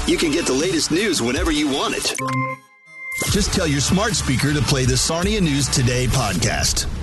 you can get the latest news whenever you want it. Just tell your smart speaker to play the Sarnia News Today podcast.